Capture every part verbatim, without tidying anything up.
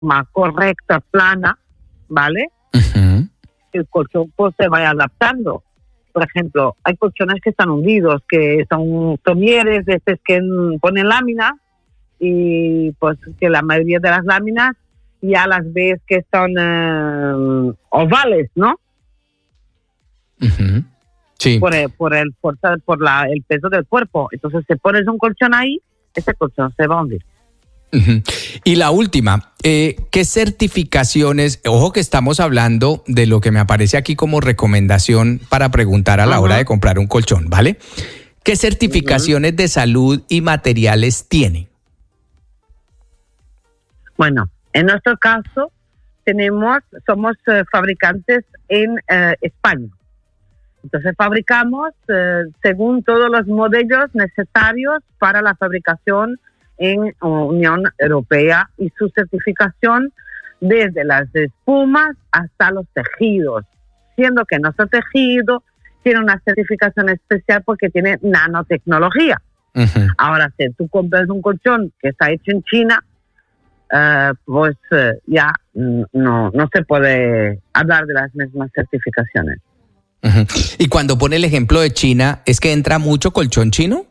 forma correcta, plana, ¿vale? Uh-huh. El colchón pues se vaya adaptando. Por ejemplo, hay colchones que están hundidos, que son tomieres, de estos que ponen láminas, y pues que la mayoría de las láminas ya las ves que son eh, ovales, ¿no? Uh-huh. Sí. Por el, por el, por, por la, el peso del cuerpo. Entonces, si pones un colchón ahí, ese colchón se va a hundir. Uh-huh. Y la última, eh, ¿qué certificaciones? Ojo que estamos hablando de lo que me aparece aquí como recomendación para preguntar a la uh-huh. hora de comprar un colchón, ¿vale? ¿Qué certificaciones uh-huh. de salud y materiales tiene? Bueno, en nuestro caso tenemos, somos eh, fabricantes en eh, España. Entonces fabricamos eh, según todos los modelos necesarios para la fabricación en Unión Europea, y su certificación desde las espumas hasta los tejidos, siendo que nuestro tejido tiene una certificación especial porque tiene nanotecnología. Uh-huh. Ahora, si tú compras un colchón que está hecho en China, uh, pues uh, ya no, no se puede hablar de las mismas certificaciones. Uh-huh. Y cuando pone el ejemplo de China, ¿es que entra mucho colchón chino?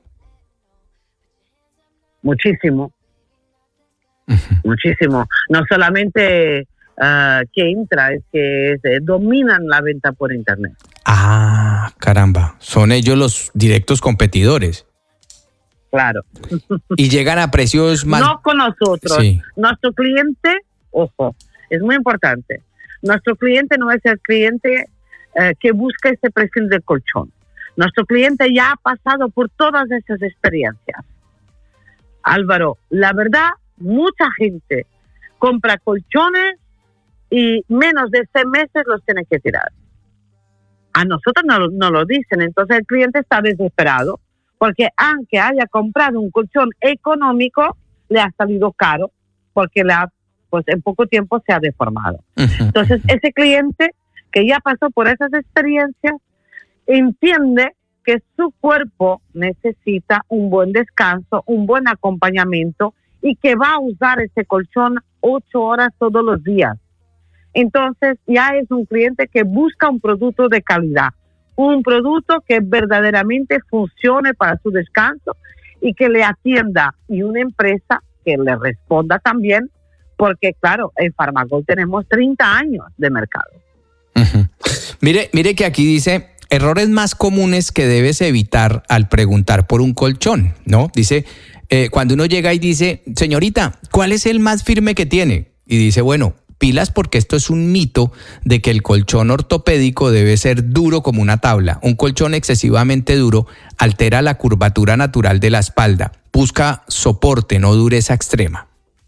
Muchísimo, uh-huh. muchísimo. No solamente uh, que entra, es que es, eh, dominan la venta por internet. Ah, caramba, son ellos los directos competidores. Claro. Y llegan a precios más... No con nosotros. Sí. Nuestro cliente, ojo, es muy importante. Nuestro cliente no es el cliente eh, que busca ese perfil de colchón. Nuestro cliente ya ha pasado por todas esas experiencias. Álvaro, la verdad, mucha gente compra colchones y menos de seis meses los tiene que tirar. A nosotros no, no lo dicen, entonces el cliente está desesperado, porque aunque haya comprado un colchón económico, le ha salido caro, porque le ha, pues en poco tiempo se ha deformado. Uh-huh. Entonces ese cliente que ya pasó por esas experiencias entiende que su cuerpo necesita un buen descanso, un buen acompañamiento, y que va a usar ese colchón ocho horas todos los días. Entonces ya es un cliente que busca un producto de calidad, un producto que verdaderamente funcione para su descanso y que le atienda, y una empresa que le responda también, porque claro, en Farmagol tenemos treinta años de mercado. Uh-huh. Mire, mire que aquí dice... Errores más comunes que debes evitar al preguntar por un colchón, ¿no? Dice, eh, cuando uno llega y dice, señorita, ¿cuál es el más firme que tiene? Y dice, bueno, pilas, porque esto es un mito de que el colchón ortopédico debe ser duro como una tabla. Un colchón excesivamente duro altera la curvatura natural de la espalda. Busca soporte, no dureza extrema.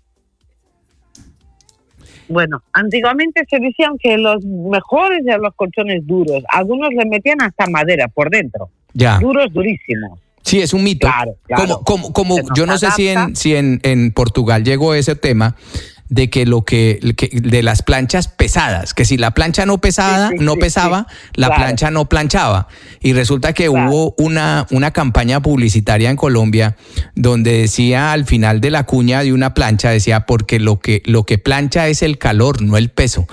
Bueno, antiguamente se decían que los mejores eran los colchones duros. Algunos le metían hasta madera por dentro. Ya. Duros, durísimos. Sí, es un mito. Claro, claro. Como, como, como yo no sé si en, si en, en Portugal llegó ese tema de que lo que, que de las planchas pesadas, que si la plancha no pesada, sí, sí, no sí, pesaba, sí. la claro. plancha no planchaba. Y resulta que claro. hubo una, una campaña publicitaria en Colombia donde decía al final de la cuña de una plancha, decía, porque lo que, lo que plancha es el calor, no el peso.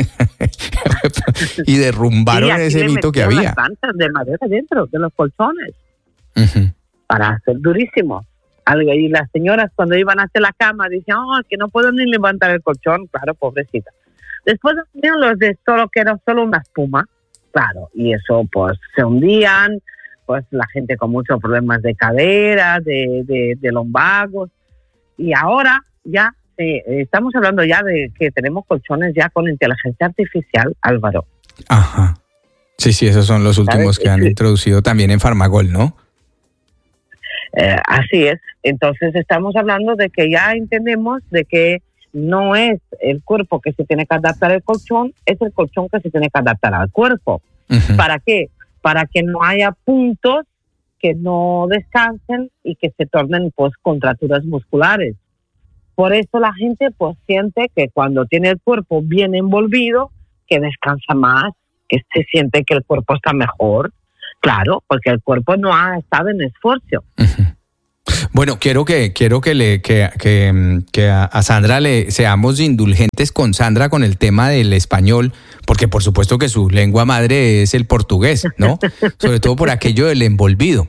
Y derrumbaron sí, ese mito que había. Las planchas de madera dentro de los colchones uh-huh. para ser durísimos. Y las señoras cuando iban hacia la cama decían, oh, que no puedo ni levantar el colchón, claro, pobrecita. Después tenían los de solo que era solo una espuma, claro, y eso pues se hundían, pues la gente con muchos problemas de cadera, de, de, de lumbagos, y ahora ya eh, estamos hablando ya de que tenemos colchones ya con inteligencia artificial, Álvaro. Ajá, sí, sí, esos son los últimos que han sí. introducido también en Farmagol, ¿no? Eh, así es. Entonces estamos hablando de que ya entendemos de que no es el cuerpo que se tiene que adaptar al colchón, es el colchón que se tiene que adaptar al cuerpo. Uh-huh. ¿Para qué? Para que no haya puntos que no descansen y que se tornen pues contracturas musculares. Por eso la gente pues siente que cuando tiene el cuerpo bien envolvido, que descansa más, que se siente que el cuerpo está mejor. Claro, porque el cuerpo no ha estado en esfuerzo. Uh-huh. Bueno, quiero que quiero que le que, que, que a, a Sandra le seamos indulgentes con Sandra con el tema del español, porque por supuesto que su lengua madre es el portugués, ¿no? Sobre todo por aquello del envolvido.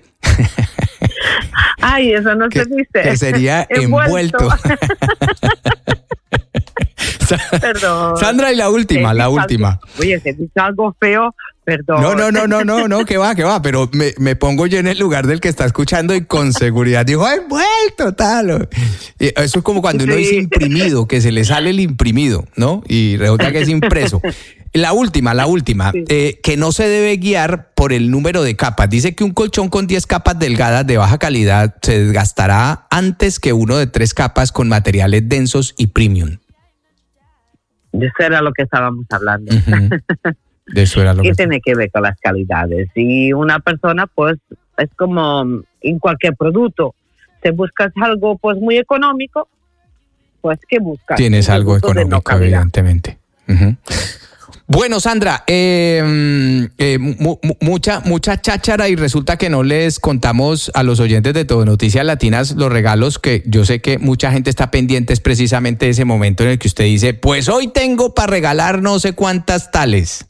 Ay, eso no que, se dice. Que sería envuelto. envuelto. Perdón. Sandra, y la última, la última. Algo, oye, se dice algo feo, perdón. No, no, no, no, no, no, que va, que va, pero me, me pongo yo en el lugar del que está escuchando y con seguridad dijo, envuelto, tal. Y eso es como cuando uno sí. dice imprimido, que se le sale el imprimido, ¿no? Y resulta que es impreso. La última, la última, sí. eh, que no se debe guiar por el número de capas. Dice que un colchón con diez capas delgadas de baja calidad se desgastará antes que uno de tres capas con materiales densos y premium. De eso era lo que estábamos hablando. Uh-huh. De eso era lo que que tiene que ver con las calidades. Y una persona, pues, es como en cualquier producto. Si buscas algo, pues, muy económico, pues, ¿qué buscas? Tienes algo económico, no evidentemente. Uh-huh. Bueno, Sandra, eh, eh, mu- mucha mucha cháchara y resulta que no les contamos a los oyentes de Todo Noticias Latinas los regalos que yo sé que mucha gente está pendiente, es precisamente ese momento en el que usted dice, pues hoy tengo para regalar no sé cuántas tales.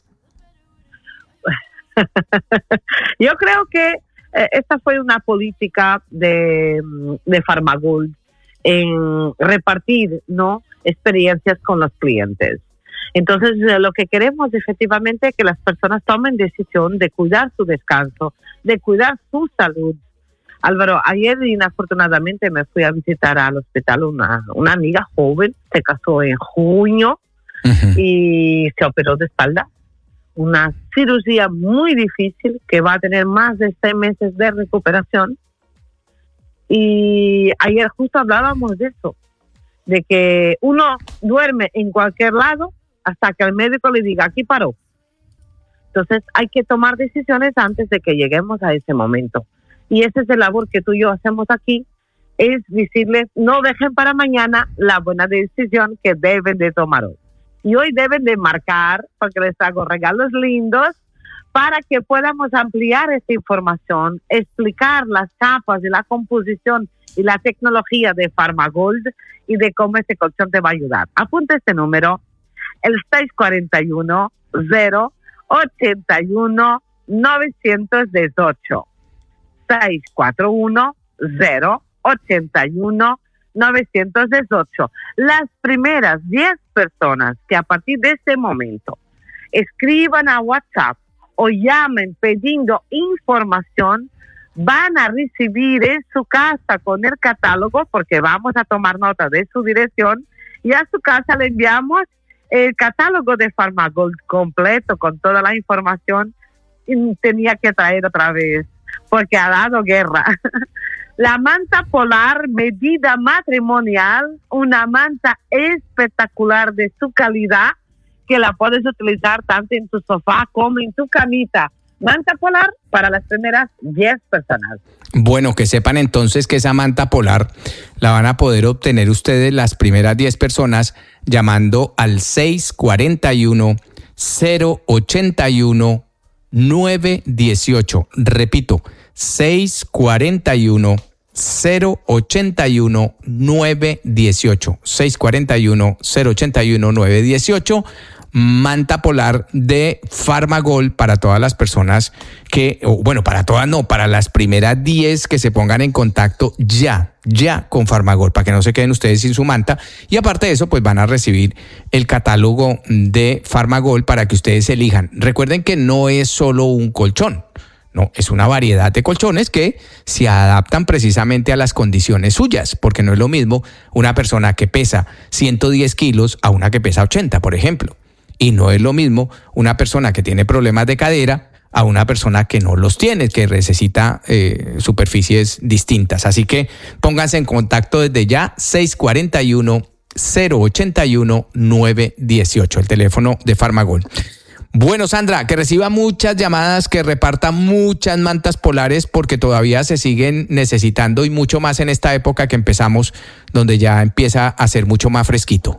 Yo creo que eh, esta fue una política de, de Farmagold en repartir, ¿no?, experiencias con los clientes. Entonces, lo que queremos efectivamente es que las personas tomen decisión de cuidar su descanso, de cuidar su salud. Álvaro, ayer inafortunadamente me fui a visitar al hospital una, una amiga joven, se casó en junio uh-huh. y se operó de espalda. Una cirugía muy difícil que va a tener más de seis meses de recuperación. Y ayer justo hablábamos de eso, de que uno duerme en cualquier lado hasta que el médico le diga, aquí paró. Entonces hay que tomar decisiones antes de que lleguemos a ese momento. Y esa es la labor que tú y yo hacemos aquí, es decirles, no dejen para mañana la buena decisión que deben de tomar hoy. Y hoy deben de marcar, porque les hago regalos lindos, para que podamos ampliar esta información, explicar las capas de la composición y la tecnología de Farmagold y de cómo este colchón te va a ayudar. Apunta este número, el seis cuatro uno, cero, ocho uno, nueve cero ocho. seis cuatro uno, cero, ocho uno, nueve cero ocho. Las primeras diez personas que a partir de este momento escriban a WhatsApp o llamen pidiendo información, van a recibir en su casa con el catálogo, porque vamos a tomar nota de su dirección, y a su casa le enviamos el catálogo de Farmagold completo con toda la información. Y tenía que traer otra vez, porque ha dado guerra. La manta polar medida matrimonial, una manta espectacular de su calidad, que la puedes utilizar tanto en tu sofá como en tu camita. Manta polar para las primeras diez personas. Bueno, que sepan entonces que esa manta polar la van a poder obtener ustedes las primeras diez personas llamando al seis cuatro uno, cero ocho uno, nueve uno ocho. Repito, seis cuatro uno, cero ocho uno, nueve uno ocho. seis cuatro uno, cero ocho uno, nueve uno ocho. Manta polar de Farmagold para todas las personas que, bueno, para todas no, para las primeras diez que se pongan en contacto ya, ya con Farmagold, para que no se queden ustedes sin su manta. Y aparte de eso, pues van a recibir el catálogo de Farmagold para que ustedes elijan. Recuerden que no es solo un colchón, no, es una variedad de colchones que se adaptan precisamente a las condiciones suyas, porque no es lo mismo una persona que pesa ciento diez kilos a una que pesa ochenta, por ejemplo. Y no es lo mismo una persona que tiene problemas de cadera a una persona que no los tiene, que necesita eh, superficies distintas. Así que pónganse en contacto desde ya, seis cuatro uno, cero ocho uno, nueve uno ocho, el teléfono de Farmagold. Bueno, Sandra, que reciba muchas llamadas, que reparta muchas mantas polares, porque todavía se siguen necesitando y mucho más en esta época que empezamos, donde ya empieza a ser mucho más fresquito.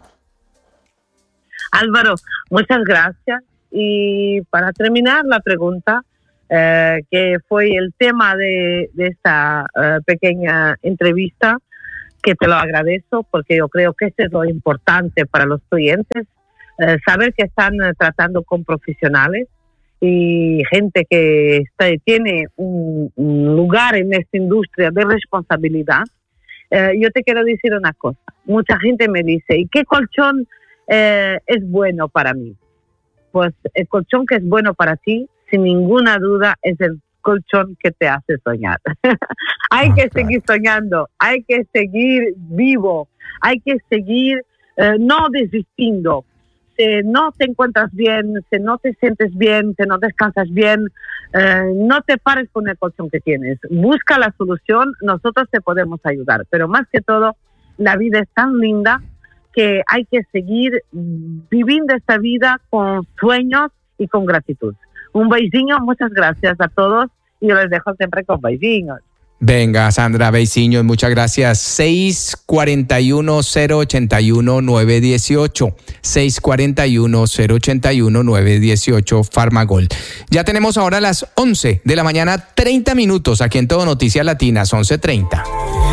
Álvaro, muchas gracias. Y para terminar la pregunta, eh, que fue el tema de, de esta uh, pequeña entrevista, que te lo agradezco porque yo creo que esto es lo importante para los clientes, eh, saber que están eh, tratando con profesionales y gente que está, tiene un, un lugar en esta industria de responsabilidad. Eh, yo te quiero decir una cosa, mucha gente me dice, ¿y qué colchón eh, es bueno para mí? Pues el colchón que es bueno para ti, sin ninguna duda, es el colchón que te hace soñar. Hay oh, que claro. seguir soñando, hay que seguir vivo, hay que seguir eh, no desistiendo. Si no te encuentras bien, si no te sientes bien, si no descansas bien, eh, no te pares con el colchón que tienes. Busca la solución, nosotros te podemos ayudar. Pero más que todo, la vida es tan linda que hay que seguir viviendo esta vida con sueños y con gratitud. Un beijinho, muchas gracias a todos y yo les dejo siempre con beijinhos. Venga, Sandra Beiciños, muchas gracias. seis cuatro uno, cero ocho uno, nueve uno ocho. seis cuatro uno, cero ocho uno, nueve uno ocho, Farmagol. Ya tenemos ahora las once de la mañana, treinta minutos aquí en Todo Noticias Latinas, once treinta.